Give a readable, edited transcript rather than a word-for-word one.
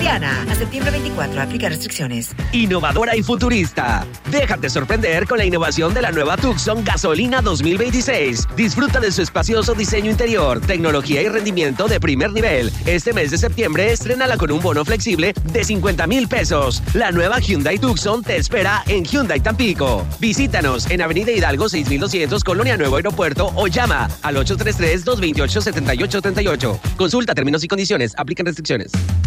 Soriana. A septiembre 24, aplica restricciones. Innovadora y futurista. Déjate sorprender con la innovación de la nueva Tucson Gasolina 2026. Disfruta de su espacioso diseño interior, tecnología y rendimiento de primer nivel. Este mes de septiembre, estrénala con un bono flexible de 50,000 pesos. La nueva Hyundai Tucson te espera en Hyundai Tampico. Visítanos en Avenida Hidalgo 6200, Colonia Nuevo Aeropuerto, o llama al 833-228-7838. Consulta términos y condiciones. Aplican restricciones.